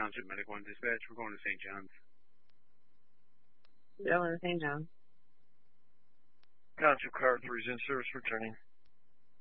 Township Medical and Dispatch. We're going to St. John's. Going to St. John's. Township car 3's in service returning.